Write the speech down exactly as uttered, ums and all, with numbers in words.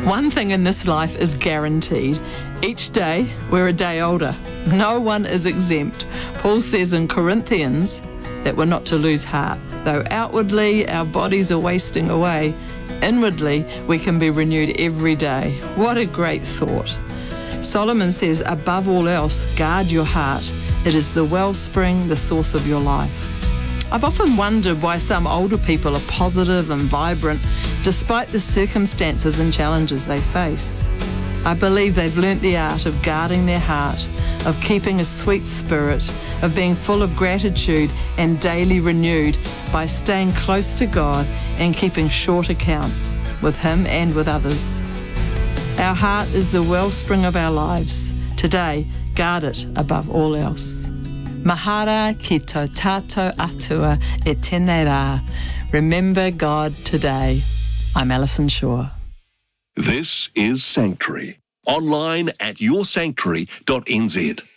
One thing in this life is guaranteed. Each day, we're a day older. No one is exempt. Paul says in Corinthians that we're not to lose heart. Though outwardly our bodies are wasting away, inwardly we can be renewed every day. What a great thought. Solomon says, above all else, guard your heart. It is the wellspring, the source of your life. I've often wondered why some older people are positive and vibrant despite the circumstances and challenges they face. I believe they've learnt the art of guarding their heart, of keeping a sweet spirit, of being full of gratitude and daily renewed by staying close to God and keeping short accounts with Him and with others. Our heart is the wellspring of our lives. Today, guard it above all else. Mahara ki tō tātou atua e tēnei rā. Remember God today. I'm Alison Shaw. This is Sanctuary. Online at your sanctuary dot n z.